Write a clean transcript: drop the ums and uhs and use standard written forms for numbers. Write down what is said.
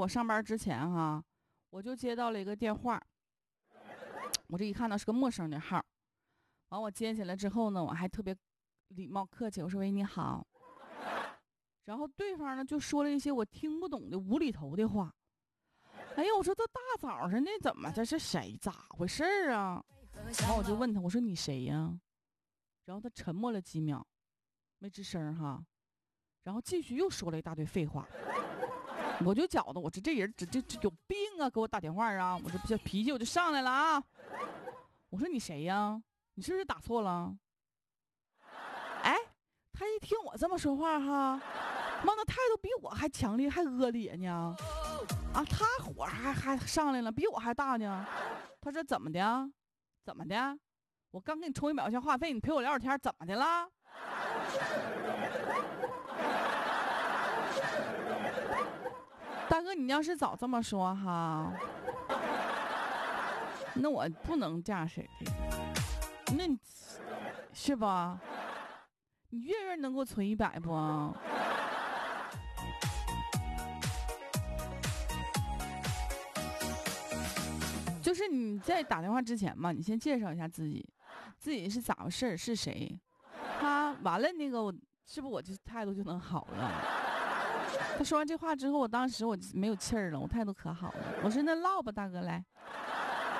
我上班之前哈，我就接到了一个电话，我这一看到是个陌生的号，完我接起来之后呢，我还特别礼貌客气，我说喂你好，然后对方呢就说了一些我听不懂的无厘头的话。哎呀，我说这大早上的怎么这是谁？咋回事啊？然后我就问他，我说你谁呀？然后他沉默了几秒，没吱声哈，然后继续又说了一大堆废话。我就觉得我这人这有病啊！给我打电话啊！我这脾气我就上来了啊！我说你谁呀？你是不是打错了？哎，他一听我这么说话哈，妈那态度比我还强烈还恶劣呢！啊，他火还上来了，比我还大呢。他说怎么的？怎么的？我刚给你充1秒钱话费，你陪我聊会天，怎么的啦？大哥，你要是早这么说哈，那我不能这样式的，那你是吧？你月月能给我存100不？就是你在打电话之前嘛，你先介绍一下自己，自己是咋回事，是谁？他完了那个我是不是我就态度就能好了？他说完这话之后，我当时我没有气儿了，我态度可好了。我说那唠吧，大哥来。